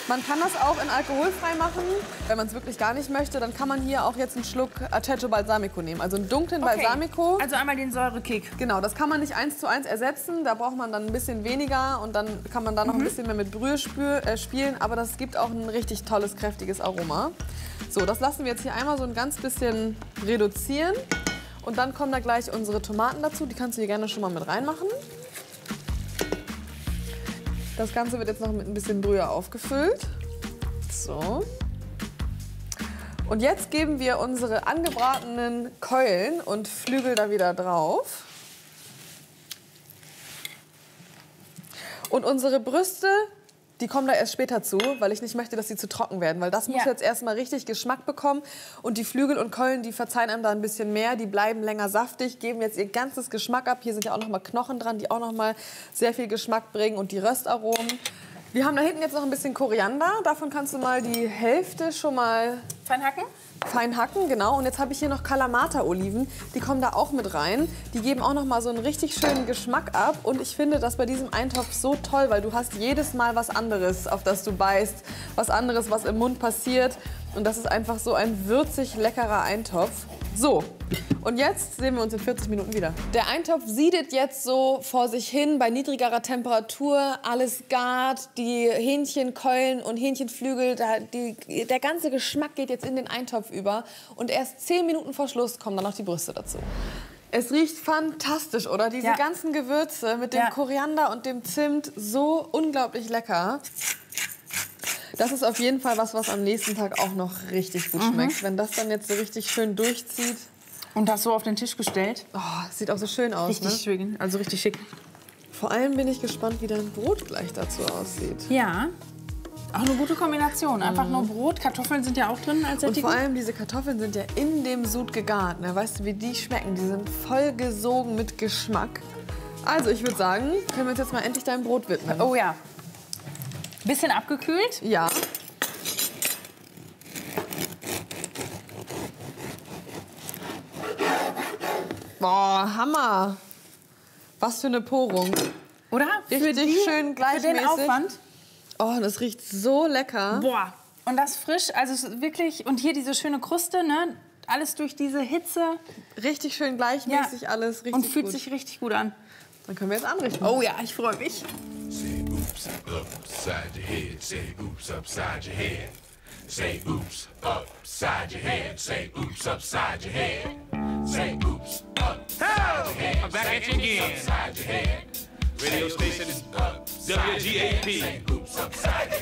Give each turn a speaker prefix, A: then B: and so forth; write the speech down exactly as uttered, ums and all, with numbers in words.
A: Man kann das auch in alkoholfrei machen. Wenn man es wirklich gar nicht möchte, dann kann man hier auch jetzt einen Schluck Aceto Balsamico nehmen. Also einen dunklen
B: Okay.
A: Balsamico.
B: Also einmal den Säurekick.
A: Genau, das kann man nicht eins zu eins ersetzen. Da braucht man dann ein bisschen weniger und dann kann man da noch
B: Mhm.
A: ein bisschen mehr mit Brühe spür, äh, spielen. Aber das gibt auch ein richtig tolles, kräftiges Aroma. So, das lassen wir jetzt hier einmal so ein ganz bisschen reduzieren. Und dann kommen da gleich unsere Tomaten dazu. Die kannst du hier gerne schon mal mit reinmachen. Das Ganze wird jetzt noch mit ein bisschen Brühe aufgefüllt. So. Und jetzt geben wir unsere angebratenen Keulen und Flügel da wieder drauf. Und unsere Brüste, die kommen da erst später zu, weil ich nicht möchte, dass sie zu trocken werden. Weil das muss
B: Ja.
A: jetzt erstmal richtig Geschmack bekommen. Und die Flügel und Keulen, die verzeihen einem da ein bisschen mehr. Die bleiben länger saftig, geben jetzt ihr ganzes Geschmack ab. Hier sind ja auch noch mal Knochen dran, die auch noch mal sehr viel Geschmack bringen. Und die Röstaromen. Wir haben da hinten jetzt noch ein bisschen Koriander. Davon kannst du mal die Hälfte schon mal
B: Fein hacken?
A: fein hacken, genau. Und jetzt habe ich hier noch Kalamata-Oliven. Die kommen da auch mit rein. Die geben auch noch mal so einen richtig schönen Geschmack ab. Und ich finde das bei diesem Eintopf so toll, weil du hast jedes Mal was anderes, auf das du beißt. Was anderes, was im Mund passiert. Und das ist einfach so ein würzig leckerer Eintopf. So, und jetzt sehen wir uns in vierzig Minuten wieder. Der Eintopf siedet jetzt so vor sich hin bei niedrigerer Temperatur. Alles gart, die Hähnchenkeulen und Hähnchenflügel, da, die, der ganze Geschmack geht jetzt in den Eintopf über. Und erst zehn Minuten vor Schluss kommen dann noch die Brüste dazu. Es riecht fantastisch, oder? Diese
B: Ja.
A: ganzen Gewürze mit dem
B: Ja.
A: Koriander und dem Zimt, so unglaublich lecker. Das ist auf jeden Fall was, was am nächsten Tag auch noch richtig gut schmeckt. Wenn das dann jetzt so richtig schön durchzieht.
B: Und das so auf den Tisch gestellt.
A: Oh, sieht auch so schön aus,
B: Richtig
A: ne?
B: schön, also richtig schick.
A: Vor allem bin ich gespannt, wie dein Brot gleich dazu aussieht.
B: Ja, auch eine gute Kombination. Einfach nur Brot, Kartoffeln sind ja auch drin als
A: Und
B: Sättigung.
A: vor allem diese Kartoffeln sind ja in dem Sud gegart. Ne? Weißt du, wie die schmecken? Die sind voll gesogen mit Geschmack. Also ich würde sagen, können wir uns jetzt mal endlich deinem Brot widmen.
B: Oh ja. Bisschen abgekühlt.
A: Ja. Boah, Hammer. Was für eine Porung.
B: Oder?
A: Richtig
B: die,
A: schön
B: Für
A: gleichmäßig.
B: den Aufwand.
A: Oh, das riecht so lecker.
B: Boah. Und das frisch, also es ist wirklich, und hier diese schöne Kruste, ne? Alles durch diese Hitze.
A: Richtig schön gleichmäßig alles. Richtig
B: Und fühlt
A: gut.
B: sich richtig gut an.
A: Dann können wir jetzt anrichten.
B: Oh ja, ich freue mich.
C: Say oops upside your head. Say oops upside your head. Say oops upside your head. Say oops upside your head. Say oops upside your head.
D: I'm back at you again.
C: Upside your head.
D: Radio station is W G A P.
C: Say oops upside